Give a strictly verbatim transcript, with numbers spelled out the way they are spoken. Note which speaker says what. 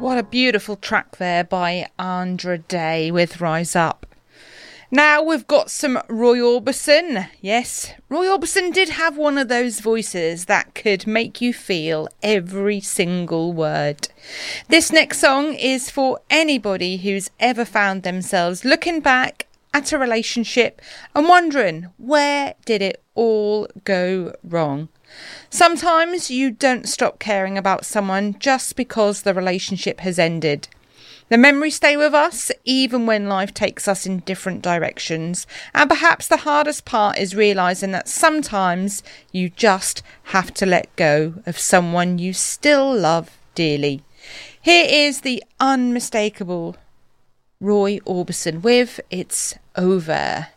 Speaker 1: What a beautiful track there by Andra Day with Rise Up. Now we've got some Roy Orbison. Yes, Roy Orbison did have one of those voices that could make you feel every single word. This next song is for anybody who's ever found themselves looking back at a relationship and wondering, where did it all go wrong? Sometimes you don't stop caring about someone just because the relationship has ended. The memories stay with us even when life takes us in different directions. And perhaps the hardest part is realising that sometimes you just have to let go of someone you still love dearly. Here is the unmistakable Roy Orbison with It's Over.